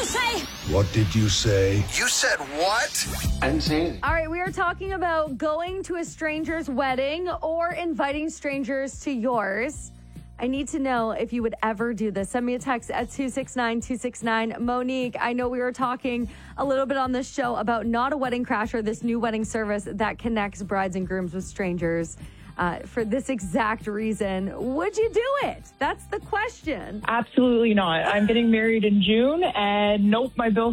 What did you say? You said what? I didn't say anything. All right, we are talking about going to a stranger's wedding or inviting strangers to yours. I need to know if you would ever do this. Send me a text at 269-269. Monique, I know we were talking a little bit on this show about Not a Wedding Crasher, this new wedding service that connects brides and grooms with strangers. For this exact reason, would you do it? That's the question. Absolutely not. I'm getting married in June, and nope, my bills